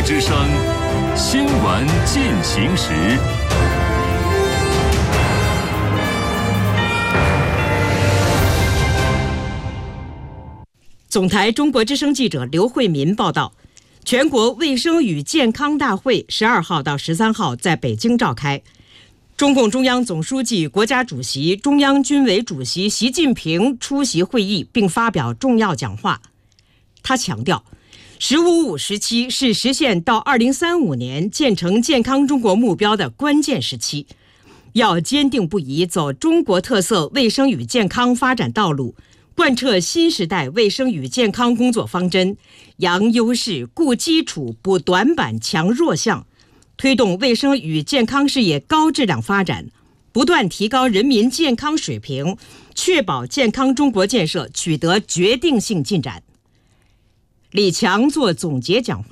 之声，新闻进行时。 总台中国之声记者刘慧民报道，全国卫生与健康大会12号到13号在北京召开。中共中央总书记、国家主席、中央军委主席习近平出席会议并发表重要讲话。他强调，“15+5”时期是实现到2035年建成健康中国目标的关键时期，要坚定不移走中国特色卫生与健康发展道路，贯彻新时代卫生与健康工作方针，扬优势、固基础、补短板、强弱项，推动卫生与健康事业高质量发展，不断提高人民健康水平，确保健康中国建设取得决定性进展。李强作总结讲话。